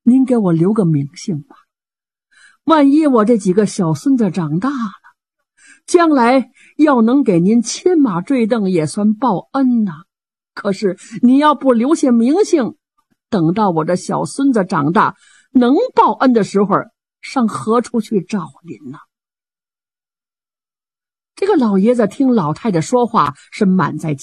您给我留个名姓吧，万一我这几个小孙子长大了，将来要能给您牵马坠镫也算报恩呐。可是你要不留下名姓，等到我这小孙子长大能报恩的时候，上何处去找您呢？这个老爷子听老太太说话是满在